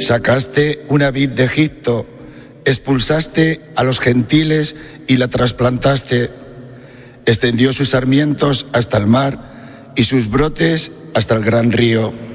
Sacaste una vid de Egipto, expulsaste a los gentiles y la trasplantaste. Extendió sus sarmientos hasta el mar y sus brotes hasta el gran río.